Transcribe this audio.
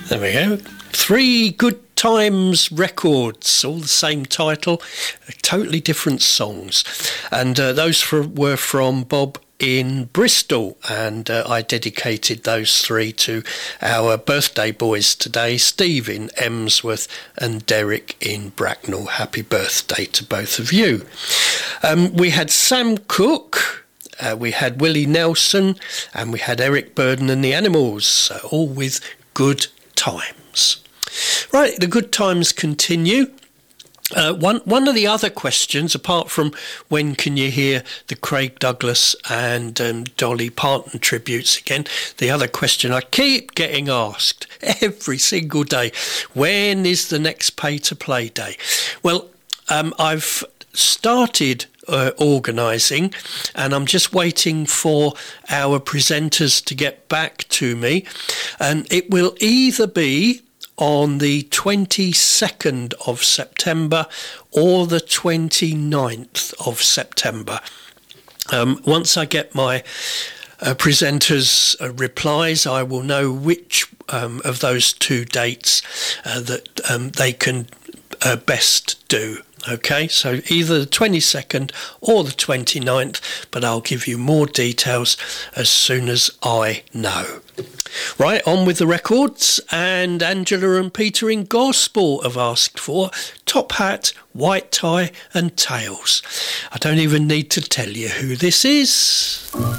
There we go. 3 Good Times records, all the same title, totally different songs. And those were from Bob in Bristol, and I dedicated those 3 to our birthday boys today, Steve in Emsworth and Derek in Bracknell. Happy birthday to both of you. We had Sam Cooke, we had Willie Nelson, and we had Eric Burden and the Animals, all with Good Times. Right, the Good Times continue. One of the other questions, apart from when can you hear the Craig Douglas and Dolly Parton tributes again, the other question I keep getting asked every single day, when is the next Pay to Play day? Well, I've started organising, and I'm just waiting for our presenters to get back to me, and it will either be on the 22nd of September or the 29th of September. Once I get my presenters' replies, I will know which of those 2 dates that they can best do. Okay, so either the 22nd or the 29th, but I'll give you more details as soon as I know. Right, on with the records, and Angela and Peter in Gosport have asked for Top Hat, White Tie and Tails. I don't even need to tell you who this is.